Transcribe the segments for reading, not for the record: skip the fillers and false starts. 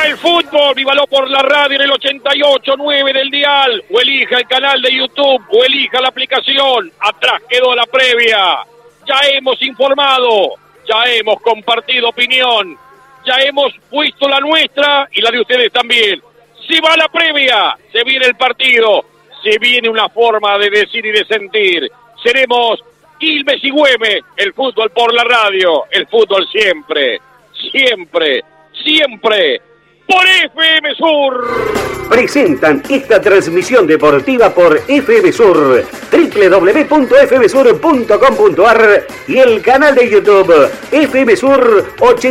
el fútbol, vívalo por la radio en el 88.9 del dial, o elija el canal de YouTube, o elija la aplicación. Atrás quedó la previa. Ya hemos informado, ya hemos compartido opinión, ya hemos puesto la nuestra y la de ustedes también. Si va la previa, se viene el partido, se viene una forma de decir y de sentir. Seremos Quilmes y Güemes, el fútbol por la radio, el fútbol siempre, siempre, siempre, por FM Sur. Presentan esta transmisión deportiva por FM Sur, www.fmsur.com.ar y el canal de YouTube FM Sur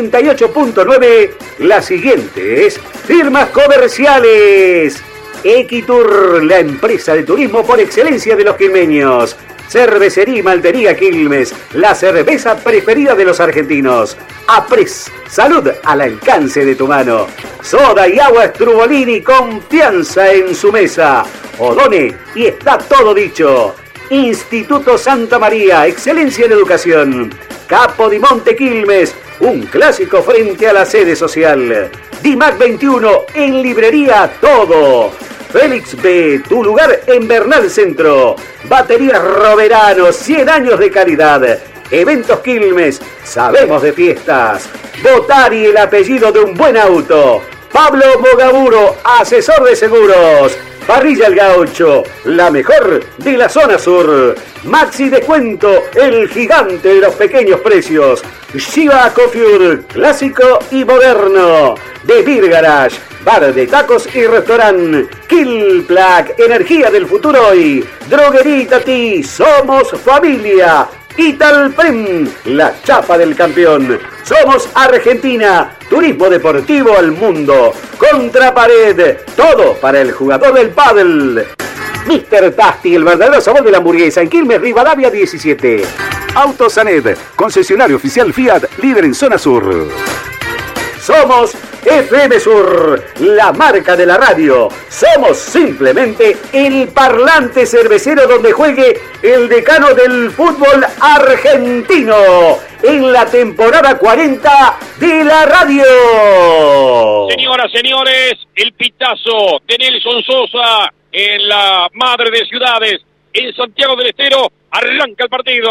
88.9. Las siguientes firmas comerciales: Equitur, la empresa de turismo por excelencia de los quilmeños. Cervecería y Maltería Quilmes, la cerveza preferida de los argentinos. Apres, salud al alcance de tu mano. Soda y agua Strubolini, confianza en su mesa. Odone, y está todo dicho. Instituto Santa María, excelencia en educación. Capo di Monte Quilmes, un clásico frente a la sede social. Dimac 21, en librería todo. Félix B, tu lugar en Bernal Centro. Baterías Roverano, 100 años de calidad. Eventos Quilmes, sabemos de fiestas. Botari, el apellido de un buen auto. Pablo Mogaburo, asesor de seguros. Parrilla El Gaucho, la mejor de la zona sur. Maxi Descuento, el gigante de los pequeños precios. Shiva Coiffure, clásico y moderno. The Beer Garage, bar de tacos y restaurante. Kilplac, energía del futuro hoy. Droguería Tati, somos familia. Italprem, la chapa del campeón. Somos Argentina, turismo deportivo al mundo. Contrapared, todo para el jugador del pádel. Mr. Tasty, el verdadero sabor de la hamburguesa, en Quilmes, Rivadavia 17. Autosanet, concesionario oficial Fiat, líder en zona sur. Somos FM Sur, la marca de la radio. Somos simplemente el parlante cervecero donde juegue el decano del fútbol argentino en la temporada 40 de la radio. Señoras, señores, el pitazo de Nelson Sosa en la Madre de Ciudades, en Santiago del Estero. Arranca el partido.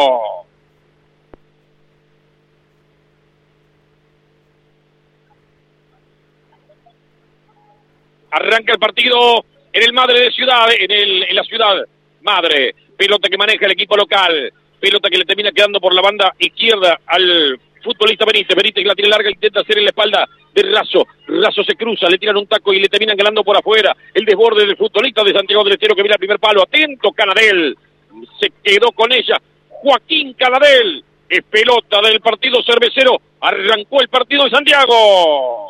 Arranca el partido en el Madre de Ciudades, en la ciudad madre. Pelota que maneja el equipo local. Pelota que le termina quedando por la banda izquierda al futbolista Benítez. Benítez que la tiene larga, intenta hacer en la espalda de Razo. Razo se cruza, le tiran un taco y le terminan ganando por afuera. El desborde del futbolista de Santiago del Estero que mira el primer palo. Atento Canadel. Se quedó con ella Joaquín Canadel. Es pelota del partido cervecero. Arrancó el partido en Santiago.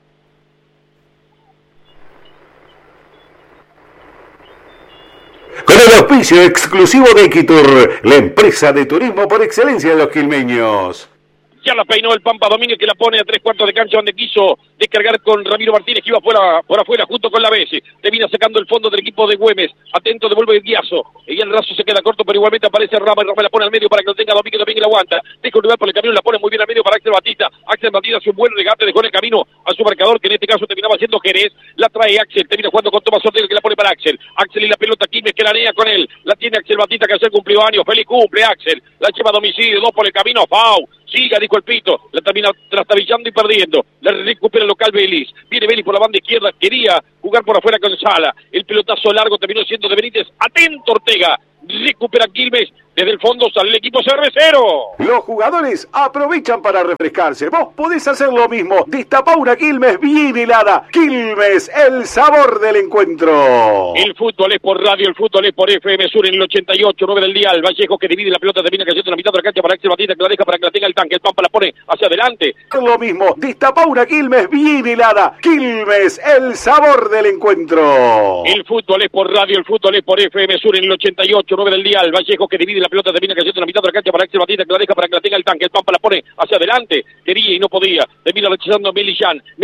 Con el auspicio exclusivo de Equitur, la empresa de turismo por excelencia de los quilmeños. Ya la peinó el Pampa Domínguez, que la pone a 3/4 de cancha, donde quiso descargar con Ramiro Martínez, que iba por afuera junto con la BS. Termina sacando el fondo del equipo de Güemes. Atento, devuelve el Guiazo. Y el Razo se queda corto, pero igualmente aparece Rama. Rama la pone al medio para que lo tenga Domínguez. Domínguez la aguanta. Deja un lugar por el camino, la pone muy bien al medio para Axel Batista. Axel Batista hace un buen regate, dejó en el camino a su marcador, que en este caso terminaba siendo Jerez. La trae Axel, termina jugando con Tomás Ortega, que la pone para Axel. Axel y la pelota, Quilmes que la anea con él. La tiene Axel Batista, que ayer cumplió años. Feliz cumple, Axel. La lleva a domicilio, 2 por el camino. Fau. Siga, dijo el Pito. La termina trastabillando y perdiendo. La recupera el local Vélez. Viene Vélez por la banda izquierda. Quería jugar por afuera con Sala. El pelotazo largo terminó siendo de Benítez. Atento Ortega. Recupera Quilmes. Desde el fondo sale el equipo cervecero. Los jugadores aprovechan para refrescarse. Vos podés hacer lo mismo. Destapá una Quilmes bien helada. Quilmes, el sabor del encuentro. El fútbol es por radio, el fútbol es por FM Sur en el 88.9 del dial. Vallejo que divide la pelota, termina cayendo en la mitad de la cancha para Axel Batista, que la deja para que la tenga el tanque. El Pampa la pone hacia adelante. Lo mismo. Destapá una Quilmes bien helada. Quilmes, el sabor del encuentro. El fútbol es por radio, el fútbol es por FM Sur en el 88.9 del dial. Vallejo que divide la pelota, termina cayendo en la mitad de la cancha para Axel Batista, que la deja para que la tenga el tanque. El Pampa la pone hacia adelante. Quería y no podía. Termina rechazando a Millán.